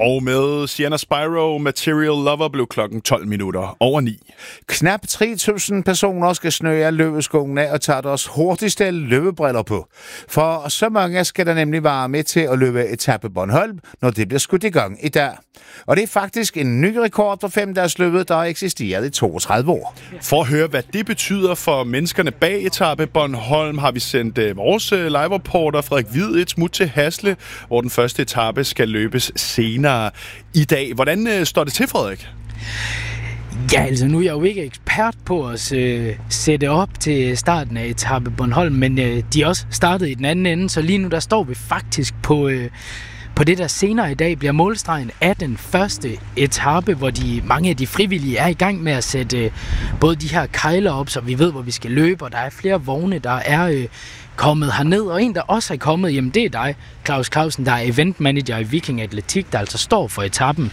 Og med Sienna Spyro, Material Lover blev klokken 9:12. Knap 3.000 personer skal snøge af løbeskungen af og tage deres hurtigste løbebriller på. For så mange skal der nemlig være med til at løbe etape Bornholm, når det bliver skudt i gang i dag. Og det er faktisk en ny rekord for 5-dages løbet, der har eksisteret i 32 år. For at høre, hvad det betyder for menneskerne bag etape Bornholm, har vi sendt vores live-reporter Frederik Hvid et smut til Hasle, hvor den første etape skal løbes senere i dag. Hvordan står det til, Frederik? Ja, altså nu er jeg jo ikke ekspert på at sætte op til starten af etape Bornholm, men de er også startet i den anden ende, så lige nu der står vi faktisk på det, der senere i dag bliver målstregen af den første etape, hvor mange af de frivillige er i gang med at sætte både de her kejler op, så vi ved, hvor vi skal løbe, og der er flere vogne, der er kommet herned, og en, der også er kommet, jamen det er dig, Claus Clausen, der er event manager i Viking Atletik, der altså står for etappen.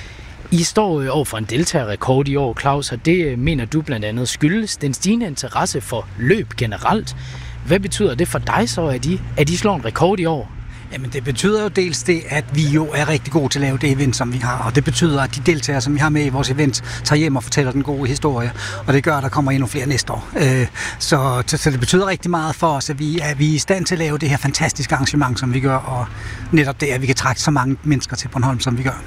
I står over for en deltagerrekord i år, Claus, og det mener du blandt andet skyldes den stigende interesse for løb generelt. Hvad betyder det for dig så, at de slår en rekord i år? Jamen det betyder jo dels det, at vi jo er rigtig gode til at lave det event, som vi har. Og det betyder, at de deltagere, som vi har med i vores event, tager hjem og fortæller den gode historie. Og det gør, at der kommer endnu flere næste år. Så det betyder rigtig meget for os, at vi er i stand til at lave det her fantastiske arrangement, som vi gør. Og netop det, at vi kan trække så mange mennesker til Bornholm, som vi gør.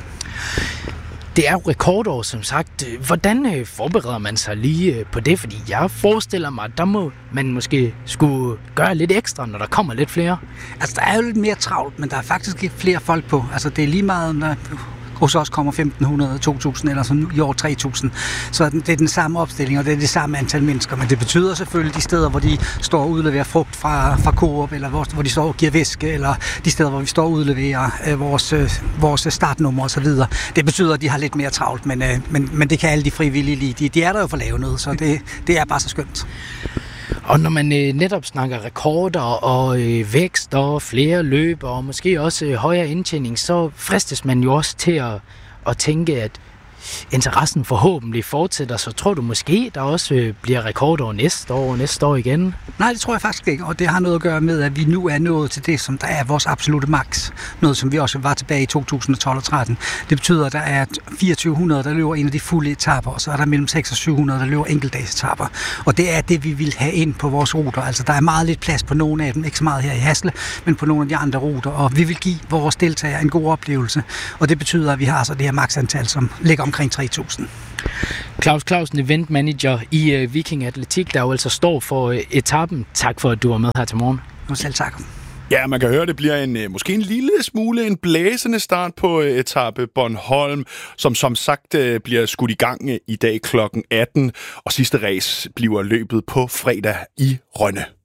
Det er jo rekordår, som sagt. Hvordan forbereder man sig lige på det? Fordi jeg forestiller mig, at der må man måske skulle gøre lidt ekstra, når der kommer lidt flere. Altså, der er jo lidt mere travlt, men der er faktisk ikke flere folk på. Altså, det er lige meget, når hos os kommer 1.500, 2.000 eller sådan i år 3.000. Så det er den samme opstilling, og det er det samme antal mennesker. Men det betyder selvfølgelig de steder, hvor de står og udleverer frugt fra Coop, eller hvor de står og giver væske, eller de steder, hvor vi står og udleverer vores startnummer osv. Det betyder, at de har lidt mere travlt, men det kan alle de frivillige lide. De er der jo for at lave noget, så det er bare så skønt. Og når man netop snakker rekorder og vækst og flere løb og måske også højere indtjening, så fristes man jo også til at tænke, at interessen forhåbentlig fortsætter. Så tror du måske, der også bliver rekordår næste år igen? Nej, det tror jeg faktisk ikke, og det har noget at gøre med, at vi nu er nået til det, som der er vores absolute max. Noget, som vi også var tilbage i 2012 og 13. Det betyder, at der er 2400, der løber en af de fulde etaper, og så er der mellem 600 og 700, der løber enkeltdagsetaper. Og det er det, vi vil have ind på vores ruter. Altså, der er meget lidt plads på nogle af dem, ikke så meget her i Hasle, men på nogle af de andre ruter, og vi vil give vores deltagere en god oplevelse. Og det betyder, at vi har så det her maxantal, som ligger omkring 3.000. Claus Clausen, event manager i Viking Atletik, der jo altså står for etappen. Tak for, at du var med her til morgen. Selv tak. Ja, man kan høre, det bliver måske en lille smule en blæsende start på etape Bornholm, som sagt bliver skudt i gang i dag kl. 18, og sidste race bliver løbet på fredag i Rønne.